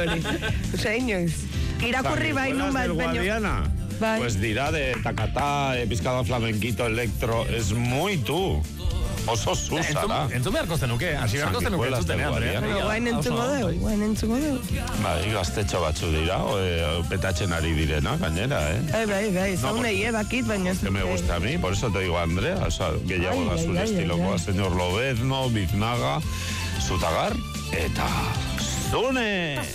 hori. Osea, inoiz. Irakurri bai nun bat, baino. Pues dirá de tacatá, pizkada flamenquito, electro, es muy tú. Oso zuza, da. Entzun beharko zenuke, hasi beharko zenuke entzutenean, Andrea. Guain entzuko deu. Bai, gaztetxo batzu dira, petatzen ari direna, gainera, Bai, zaunei, bakit, baina ez. Que me gusta a mí, por eso te digo, Andrea, o sea, gehiago da zure estilokoa, señor Lobezno, Biznaga, Zutagar, eta Zune!